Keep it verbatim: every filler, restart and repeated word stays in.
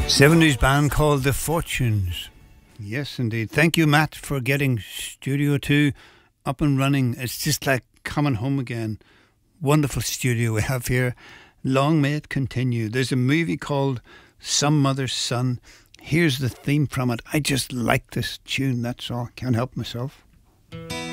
seventies band called The Fortunes. Yes, indeed. Thank you, Matt, for getting Studio two up and running. It's just like coming home again. Wonderful studio we have here. Long may it continue. There's a movie called Some Mother's Son. Here's the theme from it. I just like this tune, that's all. Can't help myself.